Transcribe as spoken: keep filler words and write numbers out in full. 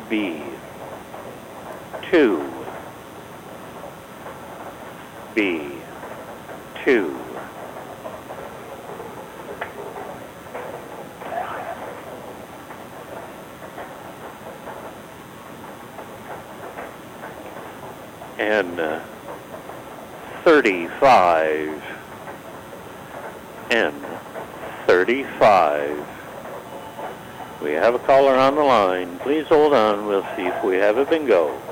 B. Two. B. Two. And uh, thirty-five. N thirty-five. We have a caller on the line. Please hold on. We'll see if we have a bingo.